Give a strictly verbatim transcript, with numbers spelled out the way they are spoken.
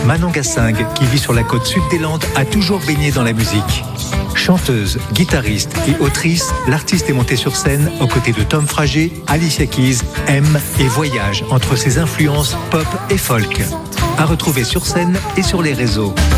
Manon Gassing, qui vit sur la côte sud des Landes, a toujours baigné dans la musique. Chanteuse, guitariste et autrice, l'artiste est montée sur scène aux côtés de Tom Frager, Alicia Keys, M et voyage entre ses influences pop et folk. À retrouver sur scène et sur les réseaux.